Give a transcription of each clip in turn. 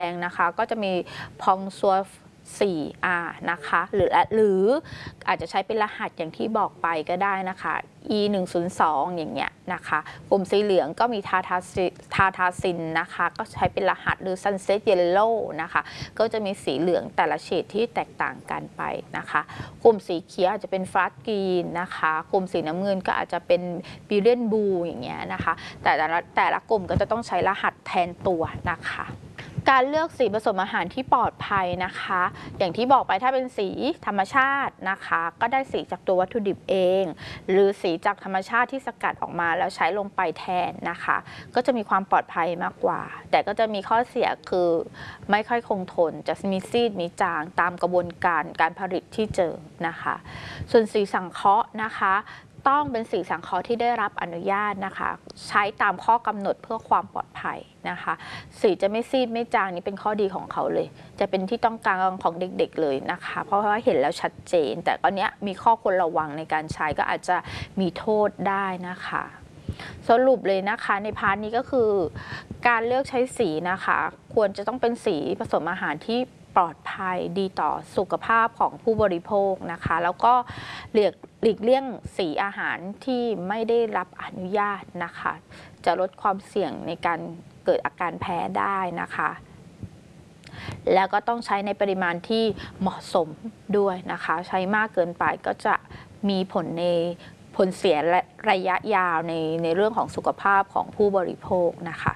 งนะคะก็จะมีพองซัว4R นะคะหรืออาจจะใช้เป็นรหัสอย่างที่บอกไปก็ได้นะคะ E102 อย่างเงี้ยนะคะกลุ่มสีเหลืองก็มีทาทาซินนะคะก็ใช้เป็นรหัสหรือ Sunset Yellow นะคะก็จะมีสีเหลืองแต่ละเฉดที่แตกต่างกันไปนะคะกลุ่มสีเขียวอาจจะเป็นฟลาสกรีนนะคะกลุ่มสีน้ำเงินก็อาจจะเป็นบิลเลียนบูอย่างเงี้ยนะคะแต่ละกลุ่มก็จะต้องใช้รหัสแทนตัวนะคะการเลือกสีผสมอาหารที่ปลอดภัยนะคะอย่างที่บอกไปถ้าเป็นสีธรรมชาตินะคะก็ได้สีจากตัววัตถุดิบเองหรือสีจากธรรมชาติที่สกัดออกมาแล้วใช้ลงไปแทนนะคะก็จะมีความปลอดภัยมากกว่าแต่ก็จะมีข้อเสียคือไม่ค่อยคงทนจะมีซีดมีจางตามกระบวนการผลิตที่เจอนะคะส่วนสีสังเคราะห์นะคะต้องเป็นสีสังเคราะห์ที่ได้รับอนุญาตนะคะใช้ตามข้อกำหนดเพื่อความปลอดภัยนะคะสีจะไม่ซีดไม่จางนี่เป็นข้อดีของเขาเลยจะเป็นที่ต้องการของเด็กๆเลยนะคะเพราะว่าเห็นแล้วชัดเจนแต่ตอนนี้มีข้อควรระวังในการใช้ก็อาจจะมีโทษได้นะคะสรุปเลยนะคะในพาร์ทนี้ก็คือการเลือกใช้สีนะคะควรจะต้องเป็นสีผสมอาหารที่ปลอดภัยดีต่อสุขภาพของผู้บริโภคนะคะแล้วก็หลีกเลี่ยงสีอาหารที่ไม่ได้รับอนุญาตนะคะจะลดความเสี่ยงในการเกิดอาการแพ้ได้นะคะแล้วก็ต้องใช้ในปริมาณที่เหมาะสมด้วยนะคะใช้มากเกินไปก็จะมีผลเสียระยะยาวในเรื่องของสุขภาพของผู้บริโภคนะคะ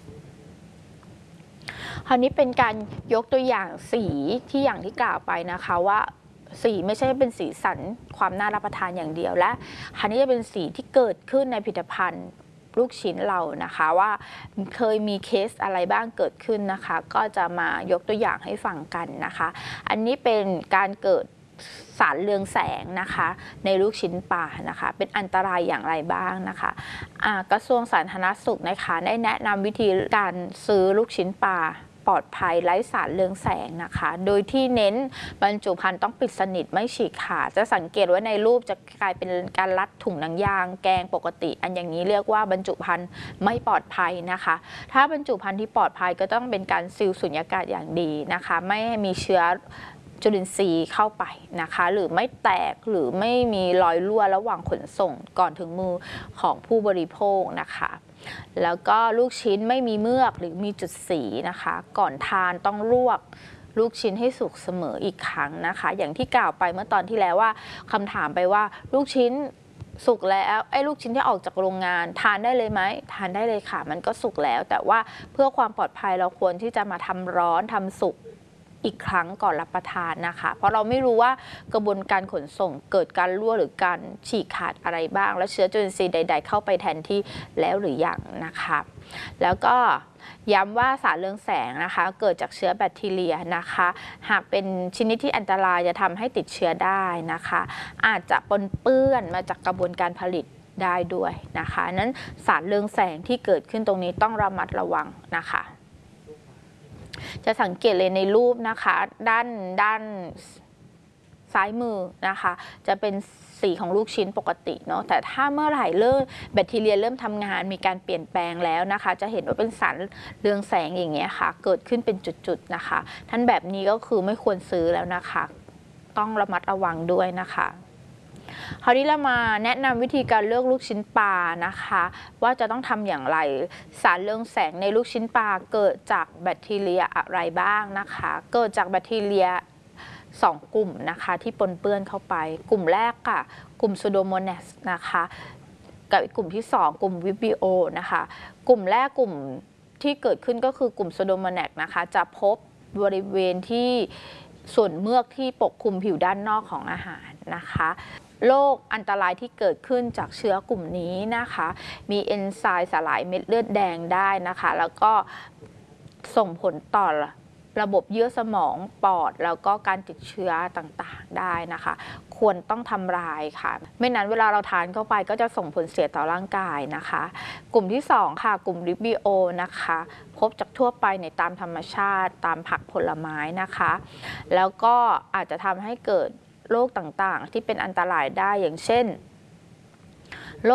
คราวนี้เป็นการยกตัวอย่างสีที่อย่างที่กล่าวไปนะคะว่าสีไม่ใช่เป็นสีสันความน่ารับประทานอย่างเดียวและคราวนี้จะเป็นสีที่เกิดขึ้นในผลิตภัณฑ์ลูกชิ้นเรานะคะว่าเคยมีเคสอะไรบ้างเกิดขึ้นนะคะก็จะมายกตัวอย่างให้ฟังกันนะคะอันนี้เป็นการเกิดสารเรืองแสงนะคะในลูกชิ้นปลานะคะเป็นอันตรายอย่างไรบ้างนะคะกระทรวงสาธารณสุขนะคะได้แนะนำวิธีการซื้อลูกชิ้นปลาปลอดภัยไร้สารเรืองแสงนะคะโดยที่เน้นบรรจุภัณฑ์ต้องปิดสนิทไม่ฉีกขาดจะสังเกตว่าในรูปจะกลายเป็นการรัดถุงหนังยางแกงปกติอันอย่างนี้เรียกว่าบรรจุภัณฑ์ไม่ปลอดภัยนะคะถ้าบรรจุภัณฑ์ที่ปลอดภัยก็ต้องเป็นการซีลสุญญากาศอย่างดีนะคะไม่ให้มีเชื้อจุลินทรีย์เข้าไปนะคะหรือไม่แตกหรือไม่มีรอยรั่วระหว่างขนส่งก่อนถึงมือของผู้บริโภคนะคะแล้วก็ลูกชิ้นไม่มีเมือกหรือมีจุดสีนะคะก่อนทานต้องลวกลูกชิ้นให้สุกเสมออีกครั้งนะคะอย่างที่กล่าวไปเมื่อตอนที่แล้วว่าคำถามไปว่าลูกชิ้นสุกแล้วไอ้ลูกชิ้นที่ออกจากโรงงานทานได้เลยไหมทานได้เลยค่ะมันก็สุกแล้วแต่ว่าเพื่อความปลอดภัยเราควรที่จะมาทำร้อนทำสุกอีกครั้งก่อนรับประทานนะคะเพราะเราไม่รู้ว่ากระบวนการขนส่งเกิดการรั่วหรือการฉีกขาดอะไรบ้างและเชื้อจุลินทรีย์ใดๆเข้าไปแทนที่แล้วหรือยังนะคะแล้วก็ย้ำว่าสารเรืองแสงนะคะเกิดจากเชื้อแบคทีเรียนะคะหากเป็นชนิดที่อันตรายจะทำให้ติดเชื้อได้นะคะอาจจะปนเปื้อนมาจากกระบวนการผลิตได้ด้วยนะคะนั้นสารเรืองแสงที่เกิดขึ้นตรงนี้ต้องระมัดระวังนะคะจะสังเกตเลยในรูปนะคะด้านซ้ายมือนะคะจะเป็นสีของลูกชิ้นปกติเนาะแต่ถ้าเมื่อไหร่แบคทีเรียเริ่มทำงานมีการเปลี่ยนแปลงแล้วนะคะจะเห็นว่าเป็นสารเรืองแสงอย่างเงี้ยค่ะเกิดขึ้นเป็นจุดๆนะคะท่านแบบนี้ก็คือไม่ควรซื้อแล้วนะคะต้องระมัดระวังด้วยนะคะคราวนี้เรามาแนะนำวิธีการเลือกลูกชิ้นปลานะคะว่าจะต้องทำอย่างไรสารเรืองแสงในลูกชิ้นปลาเกิดจากแบคทีเรียอะไรบ้างนะคะเกิดจากแบคทีเรีย2 กลุ่มนะคะที่ปนเปื้อนเข้าไปกลุ่มแรกค่ะกลุ่ม Pseudomonas นะคะกับกลุ่มที่2กลุ่ม Vibrio นะคะกลุ่มแรกกลุ่มที่เกิดขึ้นก็คือกลุ่ม Pseudomonas นะคะจะพบบริเวณที่ส่วนเมือกที่ปกคลุมผิวด้านนอกของอาหารนะคะโรคอันตรายที่เกิดขึ้นจากเชื้อกลุ่มนี้นะคะมีเอนไซม์สลายเม็ดเลือดแดงได้นะคะแล้วก็ส่งผลต่อระบบเยื่อสมองปอดแล้วก็การติดเชื้อต่างๆได้นะคะควรต้องทำลายค่ะไม่นั้นเวลาเราทานเข้าไปก็จะส่งผลเสียต่อร่างกายนะคะกลุ่มที่2ค่ะกลุ่มริบบิโอนะคะพบจากทั่วไปในตามธรรมชาติตามผักผลไม้นะคะแล้วก็อาจจะทำให้เกิดโรคต่างๆที่เป็นอันตรายได้อย่างเช่นโรค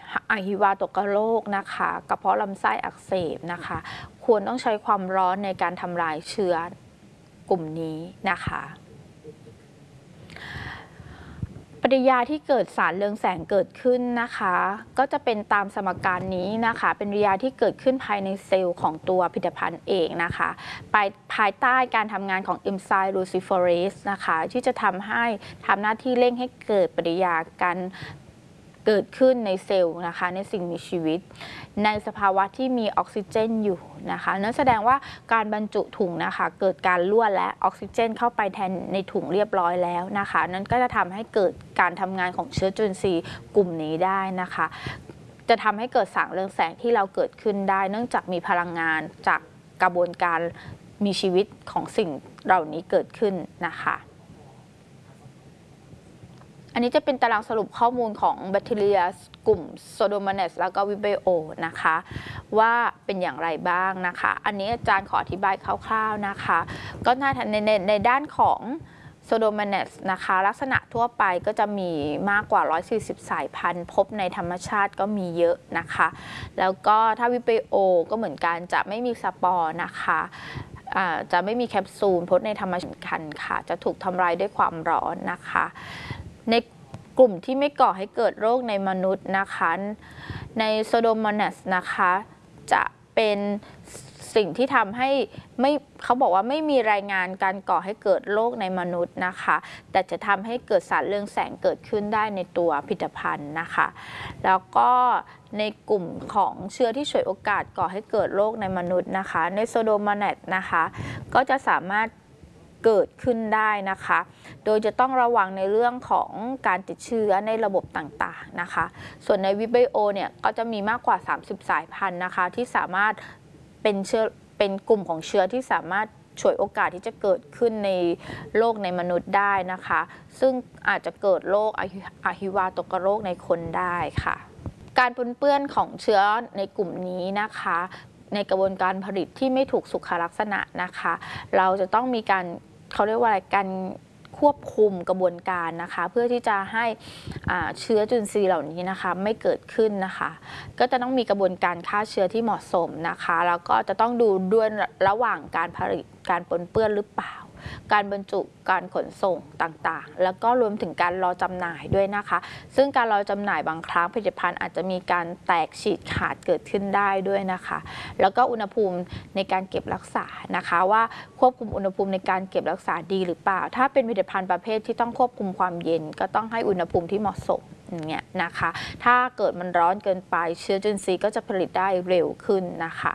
อะฮิวาตกโรคนะคะกระเพาะลำไส้อักเสบนะคะควรต้องใช้ความร้อนในการทำลายเชื้อกลุ่มนี้นะคะปฏิกิริยาที่เกิดสารเรืองแสงเกิดขึ้นนะคะก็จะเป็นตามสมการนี้นะคะเป็นปฏิกิริยาที่เกิดขึ้นภายในเซลล์ของตัวผลิตภัณฑ์เองนะคะภายใต้การทำงานของเอนไซม์ลูซิเฟอเรสนะคะที่จะทำหน้าที่เร่งให้เกิดปฏิกิริยาการเกิดขึ้นในเซลล์นะคะในสิ่งมีชีวิตในสภาวะที่มีออกซิเจนอยู่นะคะนั่นแสดงว่าการบรรจุถุงนะคะเกิดการรั่วและออกซิเจนเข้าไปแทนในถุงเรียบร้อยแล้วนะคะนั่นก็จะทำให้เกิดการทำงานของเชื้อจุลินทรีย์กลุ่มนี้ได้นะคะจะทำให้เกิดสารเรืองแสงที่เราเกิดขึ้นได้เนื่องจากมีพลังงานจากกระบวนการมีชีวิตของสิ่งเหล่านี้เกิดขึ้นนะคะอันนี้จะเป็นตารางสรุปข้อมูลของแบคทีเรียกลุ่ม Pseudomonas แล้วก็ Vibrio นะคะว่าเป็นอย่างไรบ้างนะคะอันนี้อาจารย์ขออธิบายคร่าวๆนะคะก็ในด้านของ Pseudomonas นะคะลักษณะทั่วไปก็จะมีมากกว่า140สายพันธุ์พบในธรรมชาติก็มีเยอะนะคะแล้วก็ถ้า Vibrio ก็เหมือนกันจะไม่มีสปอร์นะคะจะไม่มีแคปซูลพบในธรรมชาติค่ะจะถูกทำลายด้วยความร้อนนะคะในกลุ่มที่ไม่ก่อให้เกิดโรคในมนุษย์นะคะใน Pseudomonas นะคะจะเป็นสิ่งที่ทำให้เขาบอกว่าไม่มีรายงานการก่อให้เกิดโรคในมนุษย์นะคะแต่จะทำให้เกิดสารเรืองแสงเกิดขึ้นได้ในตัวผลิตภัณฑ์นะคะแล้วก็ในกลุ่มของเชื้อที่ฉวยโอกาสก่อให้เกิดโรคในมนุษย์นะคะใน Pseudomonas นะคะก็จะสามารถเกิดขึ้นได้นะคะโดยจะต้องระวังในเรื่องของการติดเชื้อในระบบต่างๆนะคะส่วนใน Vibrio เนี่ยก็จะมีมากกว่า30สายพันธุ์นะคะที่สามารถเป็นกลุ่มของเชื้อที่สามารถฉวยโอกาสที่จะเกิดขึ้นในโรคในมนุษย์ได้นะคะซึ่งอาจจะเกิดโรคอะฮิวาตกโรคในคนได้ค่ะการปนเปื้อนของเชื้อในกลุ่มนี้นะคะในกระบวนการผลิตที่ไม่ถูกสุขลักษณะนะคะเราจะต้องมีการเขาเรียกว่าอะไรการควบคุมกระบวนการนะคะเพื่อที่จะให้เชื้อจุลินทรีย์เหล่านี้นะคะไม่เกิดขึ้นนะคะก็จะต้องมีกระบวนการฆ่าเชื้อที่เหมาะสมนะคะแล้วก็จะต้องดูด้วยระหว่างการผลิตการปนเปื้อนหรือเปล่าการบรรจุการขนส่งต่างๆแล้วก็รวมถึงการรอจำหน่ายด้วยนะคะซึ่งการรอจำหน่ายบางครั้งผลิตภัณฑ์อาจจะมีการแตกฉีกขาดเกิดขึ้นได้ด้วยนะคะแล้วก็อุณหภูมิในการเก็บรักษานะคะว่าควบคุมอุณหภูมิในการเก็บรักษาดีหรือเปล่าถ้าเป็นผลิตภัณฑ์ประเภทที่ต้องควบคุมความเย็นก็ต้องให้อุณหภูมิที่เหมาะสมอย่างเงี้ยนะคะถ้าเกิดมันร้อนเกินไปเชื้อจุลินทรีย์ก็จะผลิตได้เร็วขึ้นนะคะ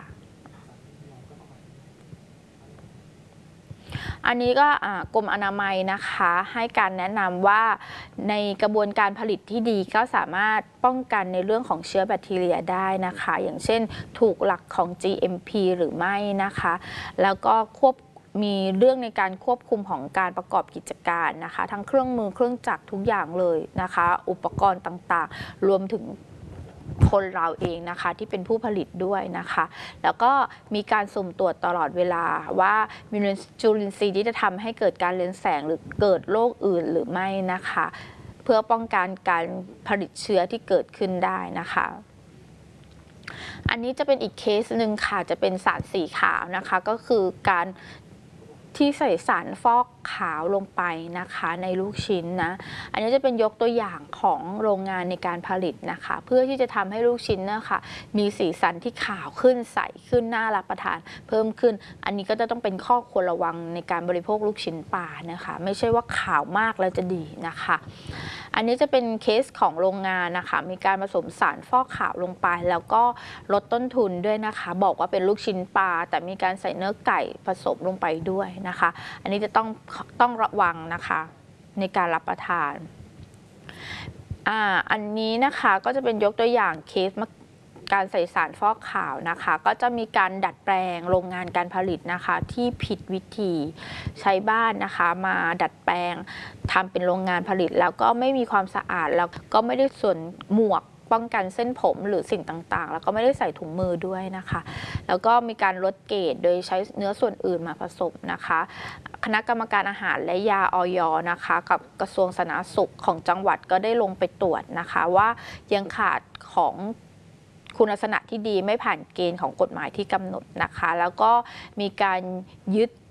อันนี้ก็กรมอนามัยนะคะให้การแนะนำว่าในกระบวนการผลิตที่ดีก็สามารถป้องกันในเรื่องของเชื้อแบคทีเรียได้นะคะอย่างเช่นถูกหลักของ GMP หรือไม่นะคะแล้วก็มีเรื่องในการควบคุมของการประกอบกิจการนะคะทั้งเครื่องมือเครื่องจักรทุกอย่างเลยนะคะอุปกรณ์ต่างๆรวมถึงคนเราเองนะคะที่เป็นผู้ผลิตด้วยนะคะแล้วก็มีการสุ่มตรวจตลอดเวลาว่ามีจุลินทรีย์ที่จะทำให้เกิดการเรืองแสงหรือเกิดโรคอื่นหรือไม่นะคะเพื่อป้องกันการผลิตเชื้อที่เกิดขึ้นได้นะคะอันนี้จะเป็นอีกเคสหนึ่งค่ะจะเป็นสารสีขาวนะคะก็คือการที่ใส่สารฟอกขาวลงไปนะคะในลูกชิ้นนะอันนี้จะเป็นยกตัวอย่างของโรงงานในการผลิตนะคะเพื่อที่จะทำให้ลูกชิ้นนะคะมีสีสันที่ขาวขึ้นใสขึ้นน่ารับประทานเพิ่มขึ้นอันนี้ก็จะต้องเป็นข้อควรระวังในการบริโภคลูกชิ้นปลานะคะไม่ใช่ว่าขาวมากแล้วจะดีนะคะอันนี้จะเป็นเคสของโรงงานนะคะมีการผสมสารฟอกขาวลงไปแล้วก็ลดต้นทุนด้วยนะคะบอกว่าเป็นลูกชิ้นปลาแต่มีการใส่เนื้อไก่ผสมลงไปด้วยนะคะอันนี้จะต้องระวังนะคะในการรับประทานอันนี้นะคะก็จะเป็นยกตัวอย่างเคสการใส่สารฟอกขาวนะคะก็จะมีการดัดแปลงโรงงานการผลิตนะคะที่ผิดวิธีใช้บ้านนะคะมาดัดแปลงทำเป็นโรงงานผลิตแล้วก็ไม่มีความสะอาดแล้วก็ไม่ได้สวมหมวกป้องกันเส้นผมหรือสิ่งต่างๆแล้วก็ไม่ได้ใส่ถุงมือด้วยนะคะแล้วก็มีการลดเกรดโดยใช้เนื้อส่วนอื่นมาผสมนะคะคณะกรรมการอาหารและยาอย.นะคะกับกระทรวงสาธารณสุขของจังหวัดก็ได้ลงไปตรวจนะคะว่ายังขาดของคุณลักษณะที่ดีไม่ผ่านเกณฑ์ของกฎหมายที่กำหนดนะคะแล้วก็มีการยึด